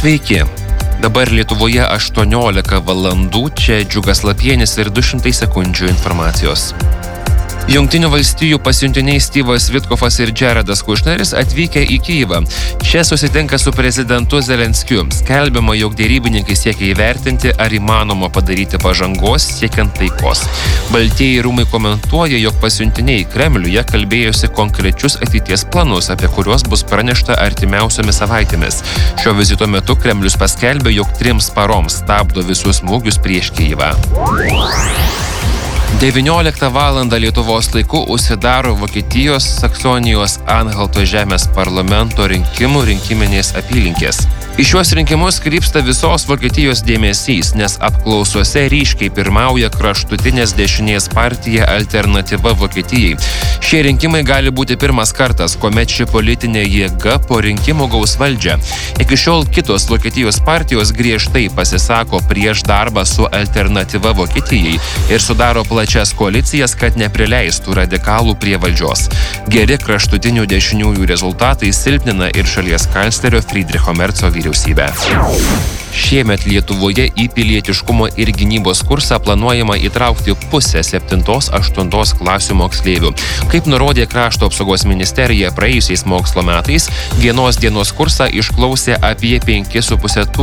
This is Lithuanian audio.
Sveiki. Dabar Lietuvoje 18 valandų, čia Džiugas Lapienis ir 200 sekundžių informacijos. Jungtinių valstijų pasiuntiniai Styvas Vitkofas ir Jaredas Kušneris atvykę į Kyjivą. Čia susitinka su prezidentu Zelenskiu. Skelbiama, jog dėrybininkai siekia įvertinti, ar įmanoma padaryti pažangos siekiant taikos. Baltieji rūmai komentuoja, jog pasiuntiniai Kremliuje kalbėjosi konkrečius ateities planus, apie kuriuos bus pranešta artimiausiomis savaitėmis. Šio vizito metu Kremlius paskelbė, jog 3 paroms stabdo visus smūgius prieš Kyjivą. 19 valandą Lietuvos laiku užsidaro Vokietijos Saksonijos Anhalto žemės parlamento rinkiminės apylinkės. Į šiuos rinkimus krypsta visos Vokietijos dėmesys, nes apklausose ryškiai pirmauja kraštutinės dešinės partija Alternatyva Vokietijai. Šie rinkimai gali būti pirmas kartas, kuomet ši politinė jėga po rinkimų gaus valdžią. Iki šiol kitos Vokietijos partijos griežtai pasisako prieš darbą su Alternatyva Vokietijai ir sudaro plačias koalicijas, kad neprileistų radikalų prie valdžios. Geri kraštutinių dešiniųjų rezultatai silpnina ir šalies kanclerio Friedricho Merco vyriausybę. Šiemet Lietuvoje į pilietiškumo ir gynybos kursą planuojama įtraukti pusę 7-8 klasių moksleivių. Kaip nurodė Krašto apsaugos ministerija, praėjusiais mokslo metais vienos dienos kursą išklausė apie 5,5